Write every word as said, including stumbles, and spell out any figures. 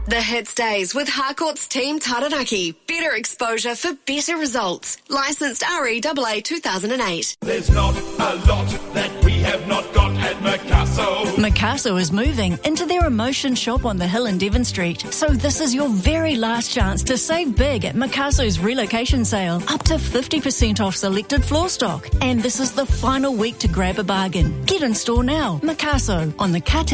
The Hits Days with Harcourt's Team Taranaki. Better exposure for better results. Licensed R E A A two thousand eight. There's not a lot that we have not got at Makasso. Makasso is moving into their Emotion shop on the hill in Devon Street. So this is your very last chance to save big at Makasso's relocation sale. Up to fifty percent off selected floor stock. And this is the final week to grab a bargain. Get in store now. Makasso on the Kate